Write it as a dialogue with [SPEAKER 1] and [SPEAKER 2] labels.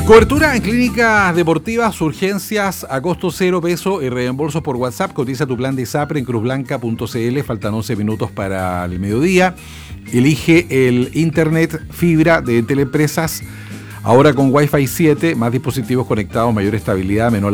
[SPEAKER 1] Cobertura en clínicas deportivas, urgencias a costo cero peso y reembolsos por WhatsApp. Cotiza tu plan de ISAPRE en cruzblanca.cl. Faltan 11 minutos para el mediodía. Elige el internet fibra de Teleempresas. Ahora con Wi-Fi 7, más dispositivos conectados, mayor estabilidad, menor